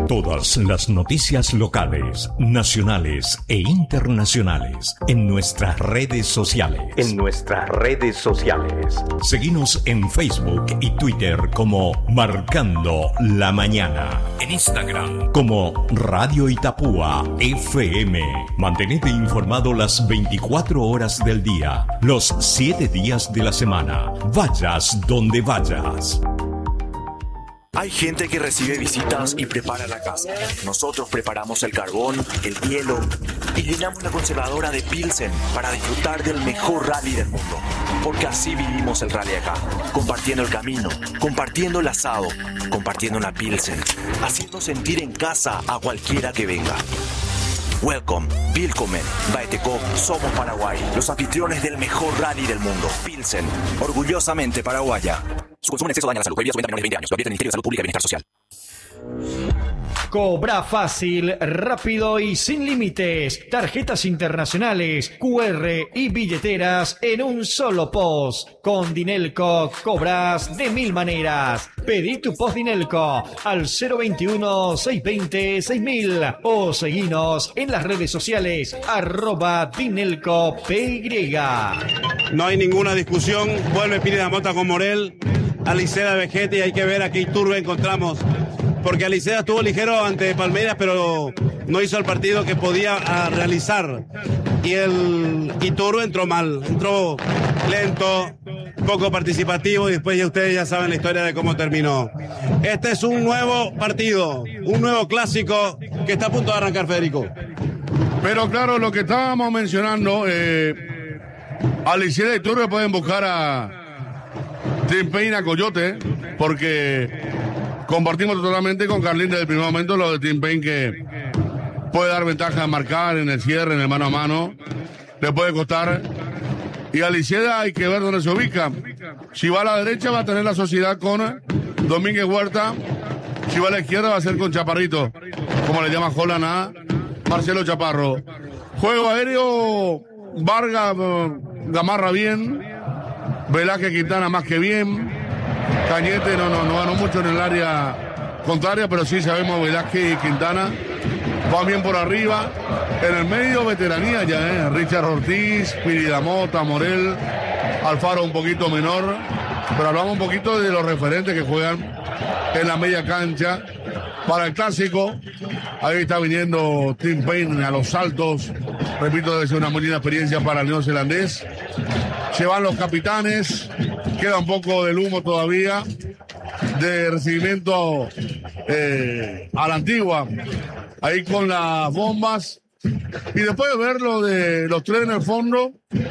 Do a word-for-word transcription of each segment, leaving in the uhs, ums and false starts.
Todas las noticias locales, nacionales e internacionales en nuestras redes sociales. En nuestras redes sociales. Seguinos en Facebook y Twitter como Marcando la Mañana. En Instagram como Radio Itapúa F M. Mantenete informado las veinticuatro horas del día, los siete días de la semana. Vayas donde vayas. Hay gente que recibe visitas y prepara la casa. Nosotros preparamos el carbón, el hielo y llenamos la conservadora de Pilsen para disfrutar del mejor rally del mundo. Porque así vivimos el rally acá, compartiendo el camino, compartiendo el asado, compartiendo una Pilsen, haciendo sentir en casa a cualquiera que venga. Welcome, Willkommen, Baeteco, somos Paraguay, los anfitriones del mejor rally del mundo. Pilsen, orgullosamente paraguaya. Su consumo en exceso daña la salud. Prohibido su venta a menores de veinte años. Lo advierte el Ministerio de Salud Pública y Bienestar Social. Cobra fácil, rápido y sin límites. Tarjetas internacionales, Q R y billeteras en un solo post. Con Dinelco cobras de mil maneras. Pedí tu post Dinelco al cero veintiuno, seiscientos veinte, seis mil o seguinos en las redes sociales arroba Dinelco P Y. No hay ninguna discusión. Vuelve Pineda Mota con Morel. Aliceda Vegete y hay que ver a qué Iturbe encontramos. Porque Aliceda estuvo ligero ante Palmeiras, pero no hizo el partido que podía realizar. Y el Iturbe entró mal, entró lento, poco participativo y después ya ustedes ya saben la historia de cómo terminó. Este es un nuevo partido, un nuevo clásico que está a punto de arrancar, Federico. Pero claro, lo que estábamos mencionando, eh, Aliceda y Iturbe pueden buscar a Tim Payne, a Coyote, porque compartimos totalmente con Carlín desde el primer momento lo de Tim Payne, que puede dar ventaja a marcar en el cierre, en el mano a mano, le puede costar. Y a Aliceda hay que ver dónde se ubica. Si va a la derecha va a tener la sociedad con Domínguez Huerta, si va a la izquierda va a ser con Chaparrito, como le llama Holland a Marcelo Chaparro. Juego aéreo, Vargas Gamarra bien, Velázquez Quintana más que bien, Cañete no, no, no ganó mucho en el área contraria, pero sí sabemos Velázquez y Quintana van bien por arriba. En el medio veteranía ya, ¿eh? Richard Ortiz, Pineda Mota, Morel, Alfaro un poquito menor, pero hablamos un poquito de los referentes que juegan en la media cancha para el clásico. Ahí está viniendo Tim Payne a los saltos, repito, debe ser una muy linda experiencia para el neozelandés. Se van los capitanes, queda un poco del humo todavía de recibimiento eh, a la antigua, ahí con las bombas. Y después de ver lo de los tres en el fondo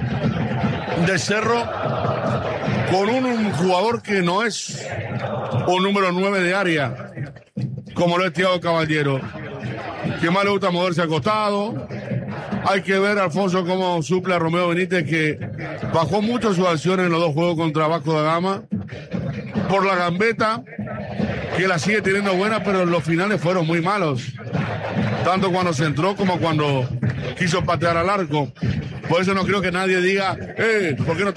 de Cerro, con un, un jugador que no es un número nueve de área, como lo es Thiago Caballero, que más le gusta moverse al costado. Hay que ver, Alfonso, cómo suple a Romeo Benítez, que bajó mucho sus acciones en los dos juegos contra Vasco da Gama, por la gambeta, que la sigue teniendo buena, pero los finales fueron muy malos, tanto cuando se entró como cuando quiso patear al arco. Por eso no creo que nadie diga, eh, ¿por qué no está